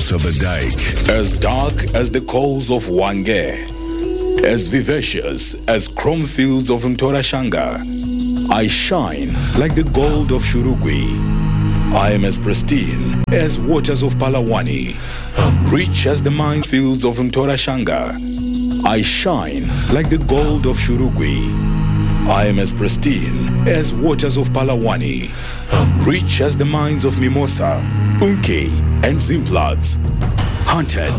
north of the dike. As dark as the coals of Wange, as vivacious as chrome fields of Mtorashanga, I shine like the gold of Shurugwi. I am as pristine as waters of Palawani, rich as the minefields of Mtorashanga. I shine like the gold of Shurugwi. I am as pristine as waters of Palawani, rich as the mines of Mimosa, Unke, and Zimplads. Hunted